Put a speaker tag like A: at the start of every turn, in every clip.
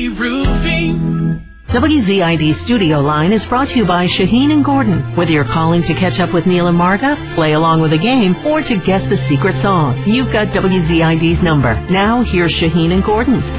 A: Quality Roofing.
B: WZID Studio Line is brought to you by Shaheen and Gordon. Whether you're calling to catch up with Neil and Marga, play along with a game, or to guess the secret song, you've got WZID's number. Now, here's Shaheen and Gordon's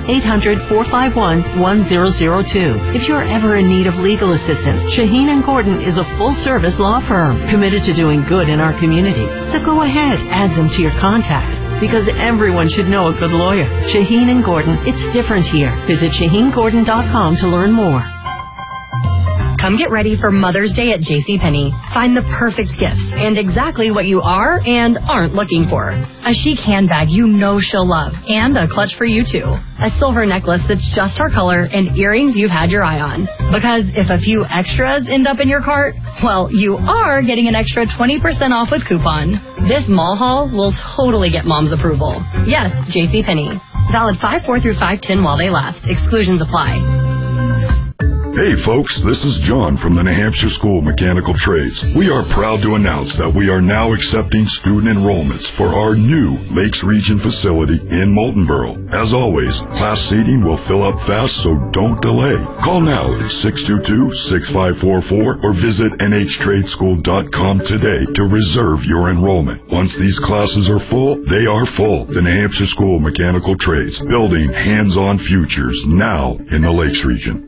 B: 800-451-1002. If you're ever in need of legal assistance, Shaheen and Gordon is a full-service law firm committed to doing good in our communities. So go ahead, add them to your contacts, because everyone should know a good lawyer. Shaheen and Gordon, it's different here. Visit ShaheenGordon.com to learn more.
C: Come get ready for Mother's Day at JCPenney. Find the perfect gifts and exactly what you are and aren't looking for. A chic handbag you know she'll love, and a clutch for you too. A silver necklace that's just her color, and earrings you've had your eye on. Because if a few extras end up in your cart, well, you are getting an extra 20% off with coupon. This mall haul will totally get Mom's approval. Yes, JCPenney. Valid 5/4 through 5/10 while they last. Exclusions apply.
D: Hey folks, this is John from the New Hampshire School of Mechanical Trades. We are proud to announce that we are now accepting student enrollments for our new Lakes Region facility in Moultonboro. As always, class seating will fill up fast, so don't delay. Call now at 622-6544 or visit nhtradeschool.com today to reserve your enrollment. Once these classes are full, they are full. The New Hampshire School of Mechanical Trades, building hands-on futures now in the Lakes Region.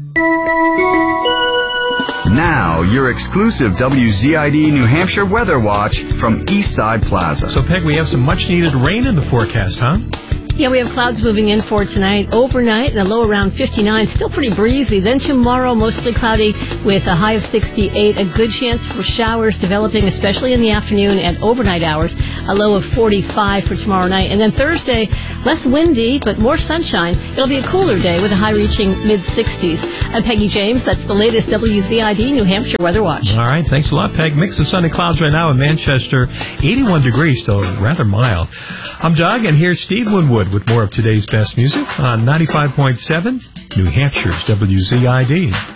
E: Now, your exclusive WZID New Hampshire Weather Watch from Eastside Plaza.
F: So, Peg, we have some much-needed rain in the forecast, huh?
G: Yeah, we have clouds moving in for tonight. Overnight, and a low around 59. Still pretty breezy. Then tomorrow, mostly cloudy with a high of 68. A good chance for showers developing, especially in the afternoon and overnight hours. A low of 45 for tomorrow night. And then Thursday, less windy, but more sunshine. It'll be a cooler day with a high reaching mid-60s. I'm Peggy James. That's the latest WZID New Hampshire Weather Watch.
F: All right. Thanks a lot, Peg. Mix of sun and clouds right now in Manchester. 81 degrees, still rather mild. I'm Doug, and here's Steve Winwood with more of today's best music on 95.7 New Hampshire's WZID.